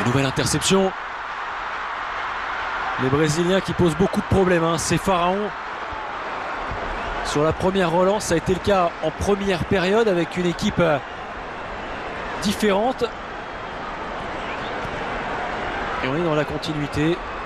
Nouvelle interception. Les Brésiliens qui posent beaucoup de problèmes, hein. C'est Pharaon. Sur la première relance, ça a été le cas en première période avec une équipe différente. Et on est dans la continuité.